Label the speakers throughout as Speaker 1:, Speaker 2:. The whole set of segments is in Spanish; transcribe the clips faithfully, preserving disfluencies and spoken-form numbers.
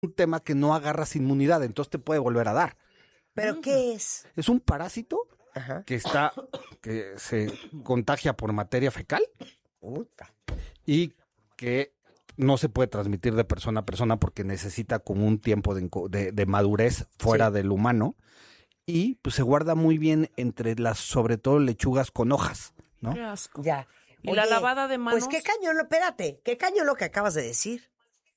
Speaker 1: un tema que no agarras inmunidad, entonces te puede volver a dar.
Speaker 2: ¿Pero qué es?
Speaker 1: Es un parásito
Speaker 2: Ajá.
Speaker 1: que está, que se contagia por materia fecal
Speaker 2: Puta.
Speaker 1: y que no se puede transmitir de persona a persona porque necesita como un tiempo de, de, de madurez fuera sí. del humano y pues se guarda muy bien entre las, sobre todo lechugas con hojas, ¿no?
Speaker 3: Qué asco.
Speaker 2: Ya.
Speaker 3: Y
Speaker 2: Oye,
Speaker 3: la lavada de manos.
Speaker 2: Pues qué cañón, lo, espérate, qué cañón lo que acabas de decir.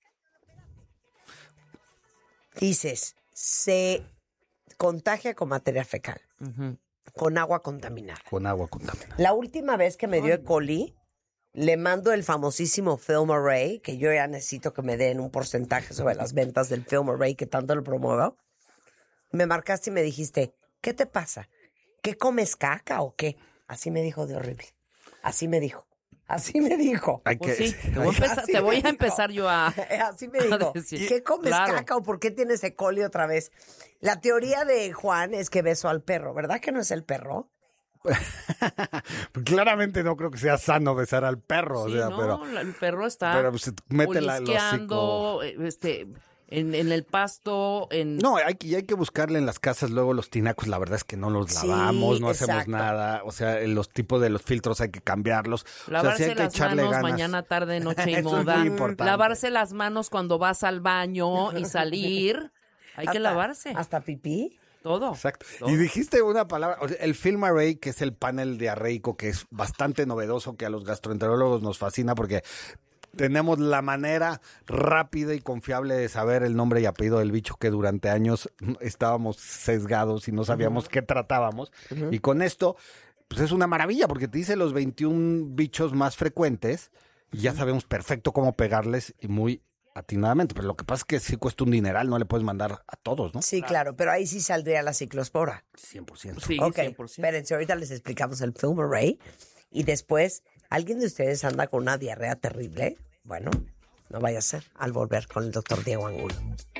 Speaker 2: Dices, se contagia con materia fecal, uh-huh. con agua contaminada.
Speaker 1: Con agua contaminada.
Speaker 2: La última vez que me dio E. coli, le mando el famosísimo Film Array, que yo ya necesito que me den un porcentaje sobre las ventas del Film Array, que tanto lo promuevo. Me marcaste y me dijiste, ¿qué te pasa? ¿Qué comes, caca o qué? Así me dijo de horrible. Así me dijo. Así me dijo.
Speaker 3: Pues que, sí, te voy a empezar, te voy a empezar yo a...
Speaker 2: Así me dijo. ¿Qué comes, claro. caca o por qué tienes E. coli otra vez? La teoría de Juan es que besó al perro, ¿verdad que no es el perro?
Speaker 1: Claramente no creo que sea sano besar al perro.
Speaker 3: Sí,
Speaker 1: o sea,
Speaker 3: no,
Speaker 1: pero,
Speaker 3: el perro está
Speaker 1: pero pues, mete la, el hocico.
Speaker 3: este... En, en el pasto, en...
Speaker 1: No, hay que, hay que buscarle en las casas luego los tinacos, la verdad es que no los
Speaker 2: sí,
Speaker 1: lavamos, no
Speaker 2: exacto.
Speaker 1: hacemos nada, o sea, los tipos de los filtros hay que cambiarlos.
Speaker 3: Lavarse
Speaker 1: o sea, sí hay
Speaker 3: las
Speaker 1: que echarle
Speaker 3: manos
Speaker 1: ganas.
Speaker 3: mañana, tarde, noche y
Speaker 1: Eso
Speaker 3: moda.
Speaker 1: es muy importante.
Speaker 3: Lavarse las manos cuando vas al baño y salir, hay
Speaker 2: hasta,
Speaker 3: que lavarse.
Speaker 2: ¿Hasta pipí?
Speaker 3: Todo.
Speaker 1: Exacto.
Speaker 3: Todo.
Speaker 1: Y dijiste una palabra, o sea, el Film Array, que es el panel diarreico, que es bastante novedoso, que a los gastroenterólogos nos fascina porque tenemos la manera rápida y confiable de saber el nombre y apellido del bicho que durante años estábamos sesgados y no sabíamos uh-huh. qué tratábamos. Uh-huh. Y con esto, pues es una maravilla porque te dice los veintiún bichos más frecuentes y ya sabemos perfecto cómo pegarles y muy atinadamente. Pero lo que pasa es que sí cuesta un dineral, no le puedes mandar a todos, ¿no?
Speaker 2: Sí, claro, pero ahí sí saldría la ciclospora.
Speaker 1: cien por ciento.
Speaker 3: Sí,
Speaker 2: ok,
Speaker 3: cien por ciento.
Speaker 2: Espérense, ahorita les explicamos el Film Array y después, ¿alguien de ustedes anda con una diarrea terrible? Bueno, no vaya a ser al volver con el doctor Diego Angulo.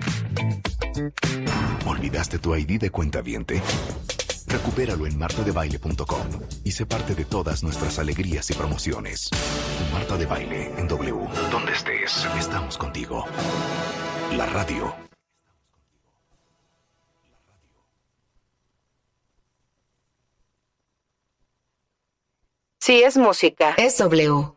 Speaker 4: ¿Olvidaste tu I D de cuentaviente? Recupéralo en marta de baile punto com y sé parte de todas nuestras alegrías y promociones. Marta de Baile en W. Donde estés, estamos contigo. La radio.
Speaker 5: Si es música, es W.